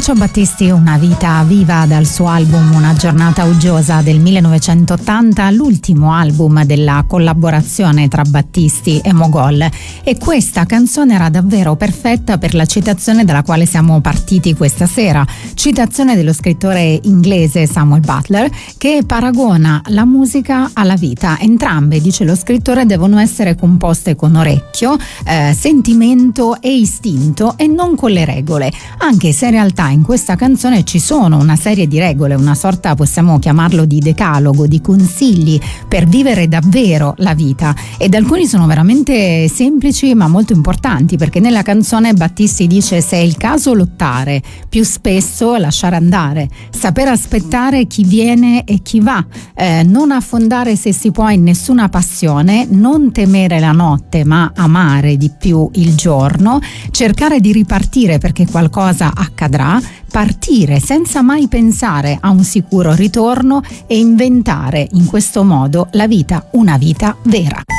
Lucio Battisti, Una vita viva, dal suo album Una giornata uggiosa del 1980, l'ultimo album della collaborazione tra Battisti e Mogol, e questa canzone era davvero perfetta per la citazione dalla quale siamo partiti questa sera, citazione dello scrittore inglese Samuel Butler, che paragona la musica alla vita. Entrambe, dice lo scrittore, devono essere composte con orecchio, sentimento e istinto, e non con le regole, anche se in realtà in questa canzone ci sono una serie di regole, una sorta, possiamo chiamarlo, di decalogo, di consigli per vivere davvero la vita, ed alcuni sono veramente semplici ma molto importanti, perché nella canzone Battisti dice: se è il caso lottare, più spesso lasciare andare, saper aspettare chi viene e chi va, non affondare se si può in nessuna passione, non temere la notte ma amare di più il giorno, cercare di ripartire perché qualcosa accadrà, partire senza mai pensare a un sicuro ritorno e inventare in questo modo la vita, una vita vera.